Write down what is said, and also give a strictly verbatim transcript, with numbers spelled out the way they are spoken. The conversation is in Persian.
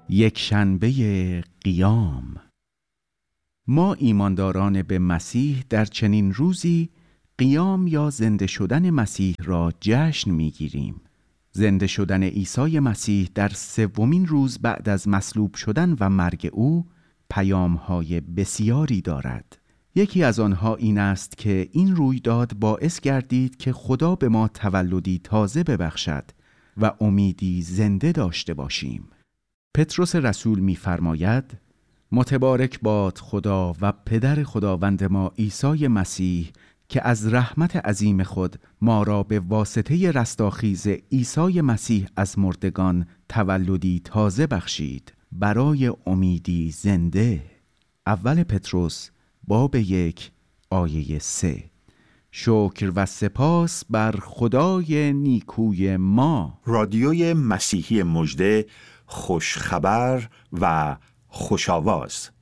یک شنبه قیام. ما ایمانداران به مسیح در چنین روزی قیام یا زنده شدن مسیح را جشن می‌گیریم. زنده شدن عیسی مسیح در سومین روز بعد از مصلوب شدن و مرگ او پیام‌های بسیاری دارد. یکی از آنها این است که این رویداد باعث گردید که خدا به ما تولدی تازه ببخشد و امیدی زنده داشته باشیم. پتروس رسول می‌فرماید: متبارک باد خدا و پدر خداوند ما عیسی مسیح که از رحمت عظیم خود ما را به واسطه رستاخیز عیسی مسیح از مردگان تولدی تازه بخشید برای امیدی زنده. اول پتروس باب یک آیه سه. شکر و سپاس بر خدای نیکوی ما. رادیوی مسیحی مژده، خوش خبر و خوش آواز.